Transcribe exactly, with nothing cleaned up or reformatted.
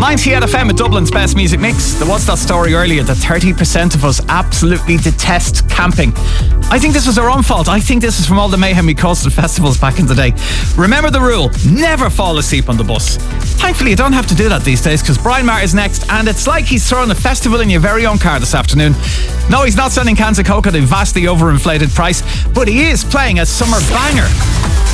ninety-eight F M at Dublin's best music mix. There was that story earlier that thirty percent of us absolutely detest camping. I think this was our own fault. I think this is from all the mayhem we caused at festivals back in the day. Remember the rule, never fall asleep on the bus. Thankfully you don't have to do that these days because Brian Maher is next, and it's like he's throwing a festival in your very own car this afternoon. No, he's not selling cans of Coke at a vastly overinflated price, but he is playing a summer banger.